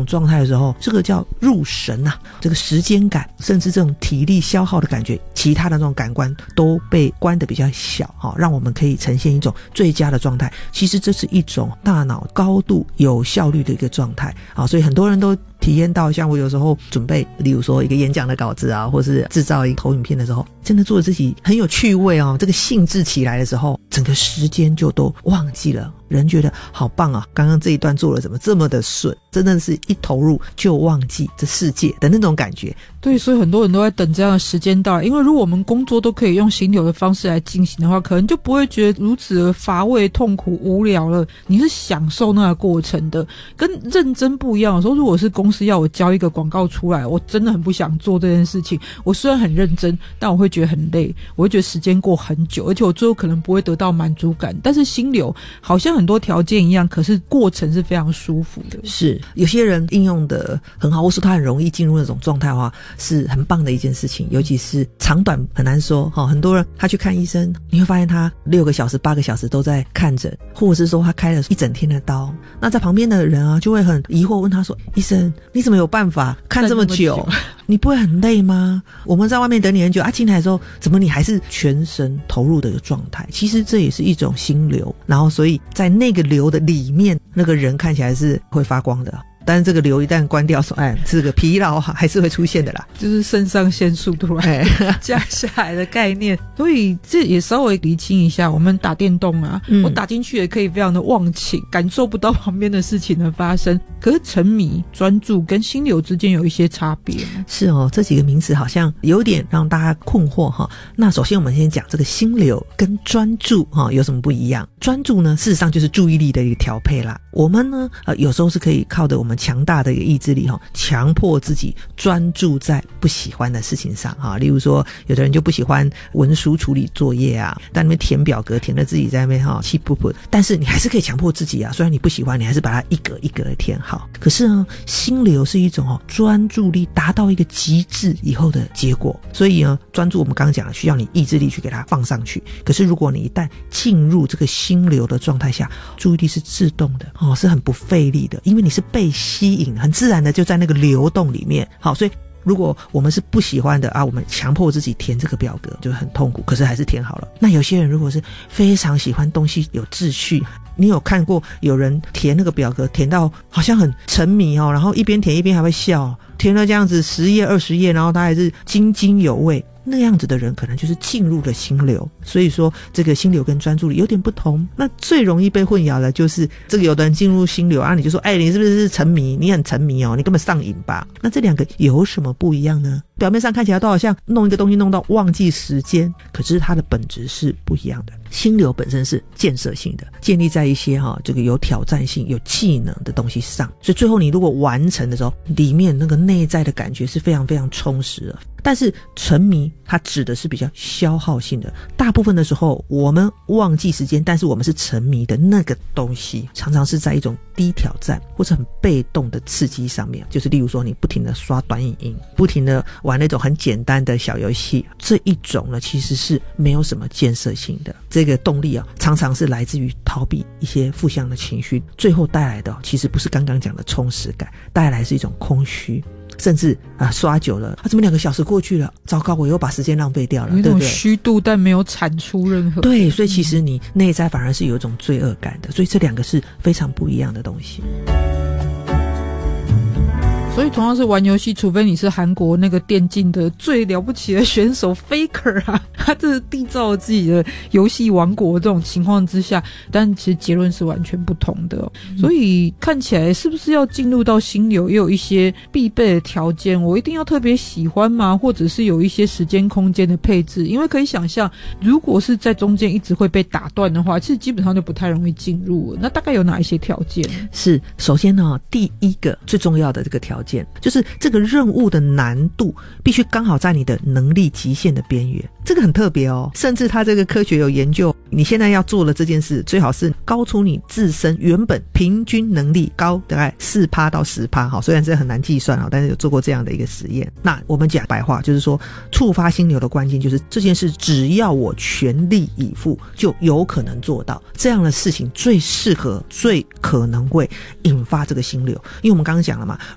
种状态的时候，这个叫入神啊，这个时间感甚至这种体力消耗的感觉，其他的那种感官都被关得比较小，让我们可以呈现一种最佳的状态。其实这是一种大脑高度有效率的一个状态，所以很多人都体验到，像我有时候准备例如说一个演讲的稿子啊，或是制造一个投影片的时候，真的做自己很有趣味这个兴致起来的时候，整个时间就都忘记了，人觉得好棒啊，刚刚这一段做了怎么这么的顺，真的是一投入就忘记这世界的那种感觉。 对，所以很多人都在等这样的时间到来，因为如果我们工作都可以用心流的方式来进行的话，可能就不会觉得如此的乏味、痛苦、无聊了，你是享受那个过程的，跟认真不一样。有时候如果是公司要我交一个广告出来，我真的很不想做这件事情，我虽然很认真，但我会觉得很累，我会觉得时间过很久，而且我最后可能不会得到满足感。但是心流好像很多条件一样，可是过程是非常舒服的。 是，有些人应用的很好，或是他很容易进入那种状态的话，是很棒的一件事情。尤其是长短很难说，很多人他去看医生，你会发现他6个小时8个小时都在看诊，或者是说他开了一整天的刀，那在旁边的人啊就会很疑惑问他说，医生你怎么有办法看这么久你不会很累吗？我们在外面等你很久进来的时候，怎么你还是全神投入的一个状态？其实这也是一种心流，然后所以在那个流的里面，那个人看起来是会发光的，但是这个流一旦关掉，这个疲劳还是会出现的啦， 就是肾上腺素突然降下来的概念。所以这也稍微厘清一下，我们打电动啊，我打进去也可以非常的忘情，感受不到旁边的事情的发生，可是沉迷、专注跟心流之间有一些差别。 是这几个名词好像有点让大家困惑那首先我们先讲这个心流跟专注有什么不一样。专注呢，事实上就是注意力的一个调配啦。我们呢有时候是可以靠着我们强大的一个意志力强迫自己专注在不喜欢的事情上例如说有的人就不喜欢文书处理作业啊，在那边填表格填得自己在那边气噗噗，但是你还是可以强迫自己啊，虽然你不喜欢，你还是把它一格一格的填好。可是呢，心流是一种专注力达到一个极致以后的结果，所以呢，专注我们刚刚讲的需要你意志力去给它放上去。可是如果你一旦进入这个心流的状态下，注意力是自动的是很不费力的，因为你是被吸引，很自然的就在那个流动里面。所以如果我们是不喜欢的我们强迫自己填这个表格就很痛苦，可是还是填好了。那有些人如果是非常喜欢东西有秩序，你有看过有人填那个表格填到好像很沉迷然后一边填一边还会笑，填了这样子10页20页，然后他还是津津有味，那样子的人可能就是进入了心流。所以说这个心流跟专注力有点不同。那最容易被混淆的就是这个有的人进入心流你就说你是不是沉迷，你很沉迷你根本上瘾吧。那这两个有什么不一样呢？表面上看起来都好像弄一个东西弄到忘记时间，可是它的本质是不一样的。心流本身是建设性的，建立在一些这个有挑战性有技能的东西上，所以最后你如果完成的时候，里面那个内在的感觉是非常非常充实的。但是沉迷它指的是比较消耗性的，大部分的时候我们忘记时间，但是我们是沉迷的那个东西常常是在一种低挑战或者很被动的刺激上面，就是例如说你不停的刷短影音，不停的玩那种很简单的小游戏，这一种呢其实是没有什么建设性的。这个动力常常是来自于逃避一些负向的情绪，最后带来的其实不是刚刚讲的充实感，带来是一种空虚，甚至刷久了怎么2个小时过去了，糟糕，我又把时间浪费掉了， 有一种虚度但没有产出任何。 对，所以其实你内在反而是有一种罪恶感的，所以这两个是非常不一样的东西。 所以同样是玩游戏，除非你是韩国那个电竞的最了不起的选手 Faker 他这是缔造了自己的游戏王国这种情况之下，但其实结论是完全不同的所以看起来是不是要进入到心流也有一些必备的条件，我一定要特别喜欢吗？或者是有一些时间空间的配置？因为可以想象，如果是在中间一直会被打断的话，其实基本上就不太容易进入了。那大概有哪一些条件？是， 首先呢，第一个最重要的这个条件就是这个任务的难度必须刚好在你的能力极限的边缘，这个很特别甚至他这个科学有研究，你现在要做的这件事最好是高出你自身原本平均能力高大概 4% 到 10%， 虽然这很难计算但是有做过这样的一个实验。那我们讲白话就是说，触发心流的关键就是这件事只要我全力以赴就有可能做到，这样的事情最适合最可能会引发这个心流。因为我们刚刚讲了嘛，